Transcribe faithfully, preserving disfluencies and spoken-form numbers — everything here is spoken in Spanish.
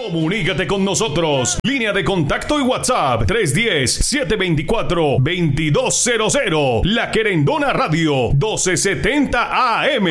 Comunícate con nosotros. Línea de contacto y WhatsApp tres uno cero, siete dos cuatro, dos dos cero cero. La Querendona Radio doce setenta A M.